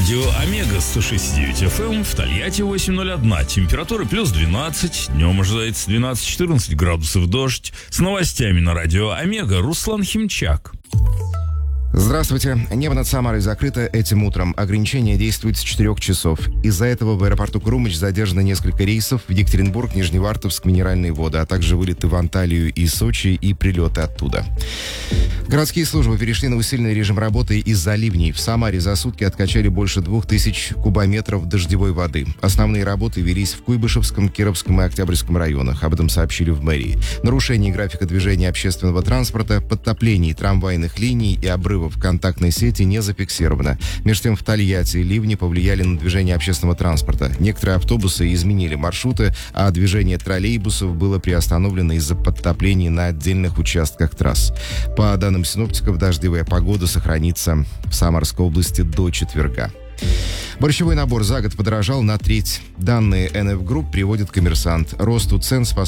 Радио Омега 106.9 FM, в Тольятти 8.01, температура плюс 12, днем ожидается 12-14 градусов, дождь. С новостями на Радио Омега Руслан Химчак. Здравствуйте. Небо над Самарой закрыто этим утром. Ограничение действует с 4 часов. Из-за этого в аэропорту Крумыч задержано несколько рейсов в Екатеринбург, Нижневартовск, Минеральные воды, а также вылеты в Анталию и Сочи и прилеты оттуда. Городские службы перешли на усиленный режим работы из-за ливней. В Самаре за сутки откачали больше 2000 кубометров дождевой воды. Основные работы велись в Куйбышевском, Кировском и Октябрьском районах. Об этом сообщили в мэрии. Нарушение графика движения общественного транспорта, подтоплений трамвайных линий и обрывов в контактной сети не зафиксировано. Между тем, в Тольятти ливни повлияли на движение общественного транспорта. Некоторые автобусы изменили маршруты, а движение троллейбусов было приостановлено из-за подтоплений на отдельных участках трасс. По данным синоптиков, дождевая погода сохранится в Самарской области до четверга. Борщевой набор за год подорожал на треть. Данные НФ Групп приводит «Коммерсант». Росту цен способствует